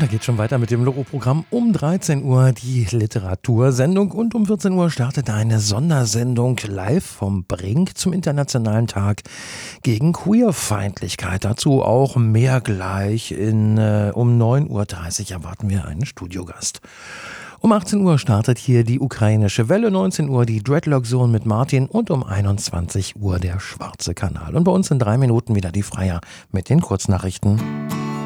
geht schon weiter mit dem Logo-Programm. Um 13 Uhr die Literatursendung und um 14 Uhr startet eine Sondersendung live vom Brink zum Internationalen Tag gegen Queerfeindlichkeit. Dazu auch mehr gleich. Um 9.30 Uhr erwarten wir einen Studiogast. Um 18 Uhr startet hier die ukrainische Welle, 19 Uhr die Dreadlock-Zone mit Martin und um 21 Uhr der Schwarze Kanal. Und bei uns in 3 Minuten wieder die Freier mit den Kurznachrichten.